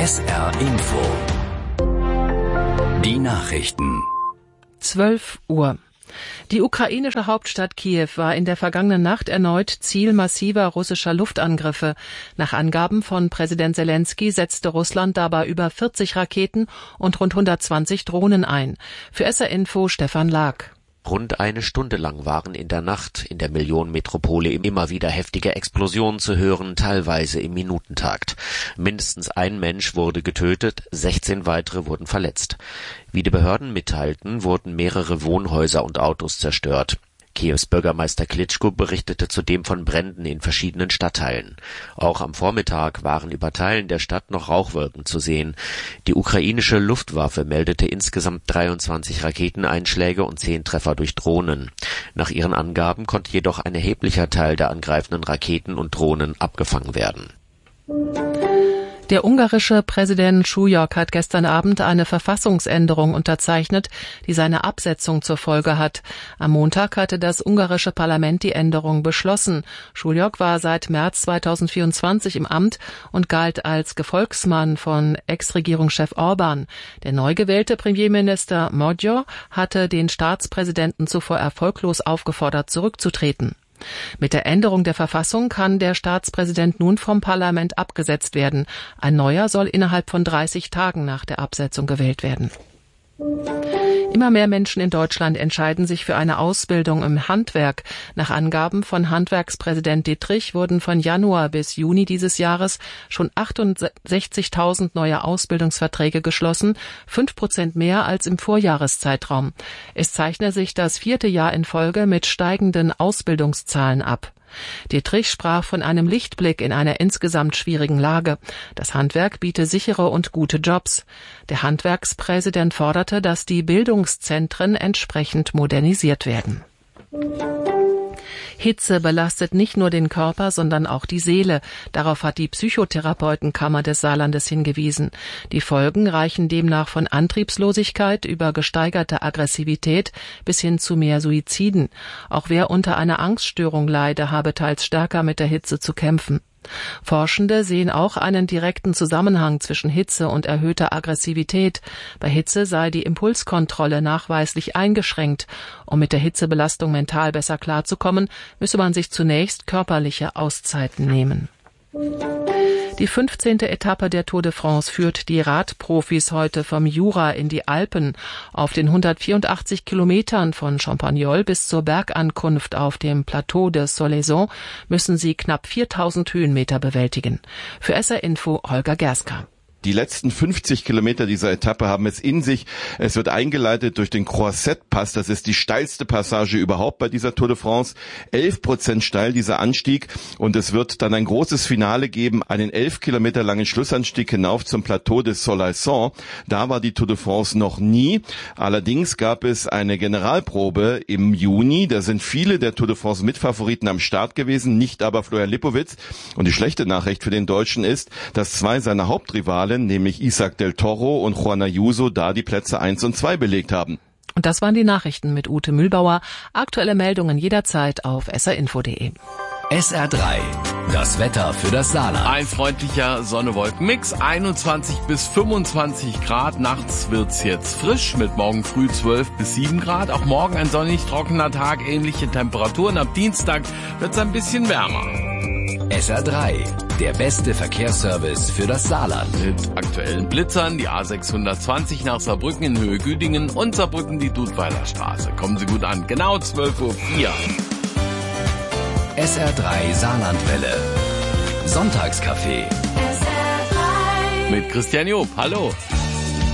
SR Info. Die Nachrichten. 12 Uhr. Die ukrainische Hauptstadt Kiew war in der vergangenen Nacht erneut Ziel massiver russischer Luftangriffe. Nach Angaben von Präsident Selenskyj setzte Russland dabei über 40 Raketen und rund 120 Drohnen ein. Für SR Info Stefan Lag. Rund eine Stunde lang waren in der Nacht in der Millionenmetropole immer wieder heftige Explosionen zu hören, teilweise im Minutentakt. Mindestens ein Mensch wurde getötet, 16 weitere wurden verletzt. Wie die Behörden mitteilten, wurden mehrere Wohnhäuser und Autos zerstört. Kiews Bürgermeister Klitschko berichtete zudem von Bränden in verschiedenen Stadtteilen. Auch am Vormittag waren über Teilen der Stadt noch Rauchwolken zu sehen. Die ukrainische Luftwaffe meldete insgesamt 23 Raketeneinschläge und 10 Treffer durch Drohnen. Nach ihren Angaben konnte jedoch ein erheblicher Teil der angreifenden Raketen und Drohnen abgefangen werden. Der ungarische Präsident Šujuk hat gestern Abend eine Verfassungsänderung unterzeichnet, die seine Absetzung zur Folge hat. Am Montag hatte das ungarische Parlament die Änderung beschlossen. Šujuk war seit März 2024 im Amt und galt als Gefolgsmann von Ex-Regierungschef Orbán. Der neu gewählte Premierminister Magyar hatte den Staatspräsidenten zuvor erfolglos aufgefordert, zurückzutreten. Mit der Änderung der Verfassung kann der Staatspräsident nun vom Parlament abgesetzt werden. Ein neuer soll innerhalb von 30 Tagen nach der Absetzung gewählt werden. Immer mehr Menschen in Deutschland entscheiden sich für eine Ausbildung im Handwerk. Nach Angaben von Handwerkspräsident Dittrich wurden von Januar bis Juni dieses Jahres schon 68.000 neue Ausbildungsverträge geschlossen, 5% mehr als im Vorjahreszeitraum. Es zeichne sich das 4. Jahr in Folge mit steigenden Ausbildungszahlen ab. Dittrich sprach von einem Lichtblick in einer insgesamt schwierigen Lage. Das Handwerk biete sichere und gute Jobs. Der Handwerkspräsident forderte, dass die Bildungszentren entsprechend modernisiert werden. Hitze belastet nicht nur den Körper, sondern auch die Seele. Darauf hat die Psychotherapeutenkammer des Saarlandes hingewiesen. Die Folgen reichen demnach von Antriebslosigkeit über gesteigerte Aggressivität bis hin zu mehr Suiziden. Auch wer unter einer Angststörung leide, habe teils stärker mit der Hitze zu kämpfen. Forschende sehen auch einen direkten Zusammenhang zwischen Hitze und erhöhter Aggressivität. Bei Hitze sei die Impulskontrolle nachweislich eingeschränkt. Um mit der Hitzebelastung mental besser klarzukommen, müsse man sich zunächst körperliche Auszeiten nehmen. Die 15. Etappe der Tour de France führt die Radprofis heute vom Jura in die Alpen. Auf den 184 Kilometern von Champagnol bis zur Bergankunft auf dem Plateau de Solaison müssen sie knapp 4000 Höhenmeter bewältigen. Für SR Info Holger Gerska. Die letzten 50 Kilometer dieser Etappe haben es in sich. Es wird eingeleitet durch den Croisette-Pass. Das ist die steilste Passage überhaupt bei dieser Tour de France. 11% steil dieser Anstieg. Und es wird dann ein großes Finale geben, einen 11 Kilometer langen Schlussanstieg hinauf zum Plateau de Solaison. Da war die Tour de France noch nie. Allerdings gab es eine Generalprobe im Juni. Da sind viele der Tour de France Mitfavoriten am Start gewesen, nicht aber Florian Lipowitz. Und die schlechte Nachricht für den Deutschen ist, dass 2 seiner Hauptrivalen, nämlich Isaac del Toro und Juan Ayuso, da die Plätze 1 und 2 belegt haben. Und das waren die Nachrichten mit Ute Mühlbauer. Aktuelle Meldungen jederzeit auf srinfo.de. SR3, das Wetter für das Saarland. Ein freundlicher Sonne-Wolken-Mix, 21 bis 25 Grad. Nachts wird's jetzt frisch mit morgen früh 12 bis 7 Grad. Auch morgen ein sonnig trockener Tag, ähnliche Temperaturen. Ab Dienstag wird's ein bisschen wärmer. SR3, der beste Verkehrsservice für das Saarland. Mit aktuellen Blitzern, die A620 nach Saarbrücken in Höhe Güdingen und Saarbrücken die Dudweiler Straße. Kommen Sie gut an, genau 12:04 Uhr. SR3 Saarlandwelle. Sonntagscafé. Mit Christian Job, hallo.